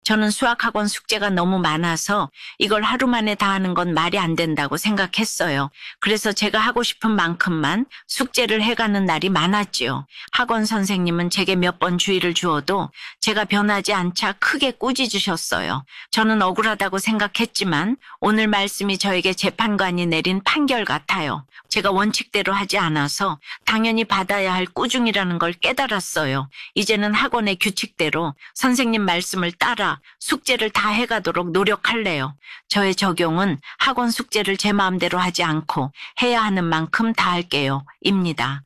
저는 수학학원 숙제가 너무 많아서 이걸 하루 만에 다 하는 건 말이 안 된다고 생각했어요. 그래서 제가 하고 싶은 만큼만 숙제를 해가는 날이 많았지요. 학원 선생님은 제게 몇 번 주의를 주어도 제가 변하지 않자 크게 꾸짖으셨어요. 저는 억울하다고 생각했지만 오늘 말씀이 저에게 재판관이 내린 판결 같아요. 제가 원칙대로 하지 않아서 당연히 받아야 할 꾸중이라는 걸 깨달았어요. 이제는 학원의 규칙대로 선생님 말씀을 따라 숙제를 다 해가도록 노력할래요. 저의 적용은 학원 숙제를 제 마음대로 하지 않고 해야 하는 만큼 다 할게요. 입니다.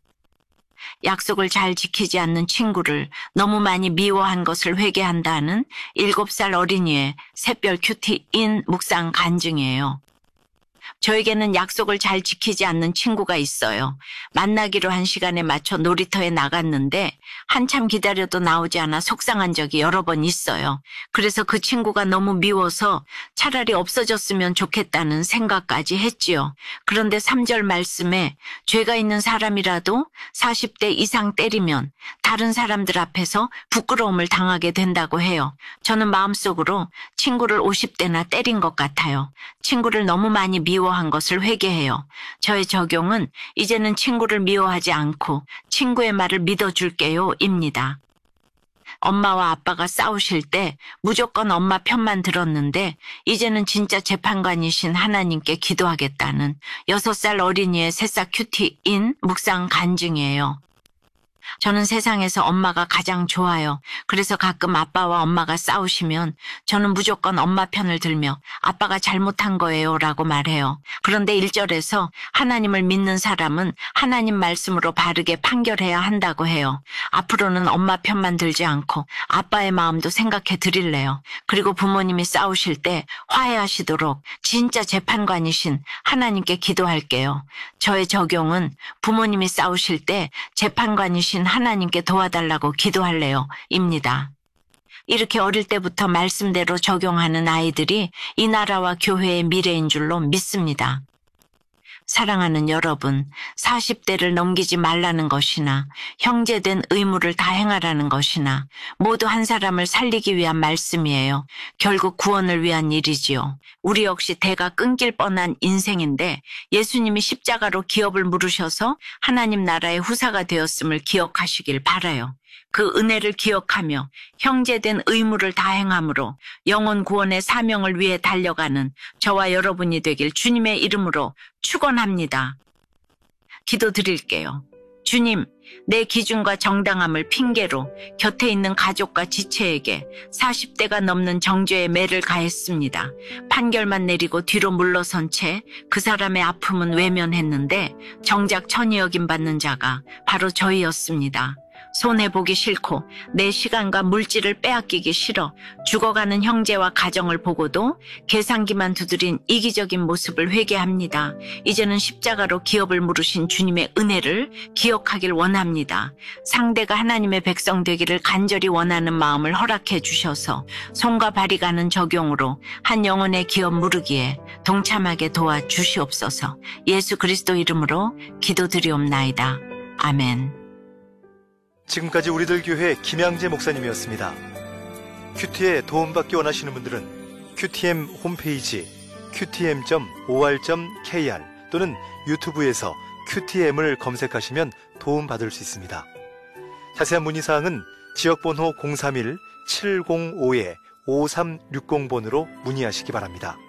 약속을 잘 지키지 않는 친구를 너무 많이 미워한 것을 회개한다는 7살 어린이의 샛별 큐티인 묵상 간증이에요. 저에게는 약속을 잘 지키지 않는 친구가 있어요. 만나기로 한 시간에 맞춰 놀이터에 나갔는데 한참 기다려도 나오지 않아 속상한 적이 여러 번 있어요. 그래서 그 친구가 너무 미워서 차라리 없어졌으면 좋겠다는 생각까지 했지요. 그런데 3절 말씀에 죄가 있는 사람이라도 40대 이상 때리면 다른 사람들 앞에서 부끄러움을 당하게 된다고 해요. 저는 마음속으로 친구를 50대나 때린 것 같아요. 친구를 너무 많이 미워한 것을 회개해요. 저의 적용은 이제는 친구를 미워하지 않고 친구의 말을 믿어줄게요 입니다. 엄마와 아빠가 싸우실 때 무조건 엄마 편만 들었는데 이제는 진짜 재판관이신 하나님께 기도하겠다는 6살 어린이의 새싹 큐티인 묵상 간증이에요. 저는 세상에서 엄마가 가장 좋아요. 그래서 가끔 아빠와 엄마가 싸우시면 저는 무조건 엄마 편을 들며 아빠가 잘못한 거예요 라고 말해요. 그런데 1절에서 하나님을 믿는 사람은 하나님 말씀으로 바르게 판결해야 한다고 해요. 앞으로는 엄마 편만 들지 않고 아빠의 마음도 생각해 드릴래요. 그리고 부모님이 싸우실 때 화해하시도록 진짜 재판관이신 하나님께 기도할게요. 저의 적용은 부모님이 싸우실 때 재판관이신 하나님께 도와달라고 기도할래요 입니다. 이렇게 어릴 때부터 말씀대로 적용하는 아이들이 이 나라와 교회의 미래인 줄로 믿습니다. 사랑하는 여러분, 40대를 넘기지 말라는 것이나 형제된 의무를 다 행하라는 것이나 모두 한 사람을 살리기 위한 말씀이에요. 결국 구원을 위한 일이지요. 우리 역시 대가 끊길 뻔한 인생인데 예수님이 십자가로 기업을 물으셔서 하나님 나라의 후사가 되었음을 기억하시길 바라요. 그 은혜를 기억하며 형제된 의무를 다 행함으로 영혼 구원의 사명을 위해 달려가는 저와 여러분이 되길 주님의 이름으로 축원합니다. 기도드릴게요. 주님, 내 기준과 정당함을 핑계로 곁에 있는 가족과 지체에게 40대가 넘는 정죄의 매를 가했습니다. 판결만 내리고 뒤로 물러선 채 그 사람의 아픔은 외면했는데 정작 천이 여김받는 자가 바로 저희였습니다. 손해보기 싫고 내 시간과 물질을 빼앗기기 싫어 죽어가는 형제와 가정을 보고도 계산기만 두드린 이기적인 모습을 회개합니다. 이제는 십자가로 기업을 물으신 주님의 은혜를 기억하길 원합니다. 상대가 하나님의 백성 되기를 간절히 원하는 마음을 허락해 주셔서 손과 발이 가는 적용으로 한 영혼의 기업 물으기에 동참하게 도와주시옵소서. 예수 그리스도 이름으로 기도드리옵나이다. 아멘. 지금까지 우리들 교회 김양재 목사님이었습니다. 큐티에 도움받기 원하시는 분들은 QTM 홈페이지 qtm.or.kr 또는 유튜브에서 QTM을 검색하시면 도움받을 수 있습니다. 자세한 문의사항은 지역번호 031-705-5360번으로 문의하시기 바랍니다.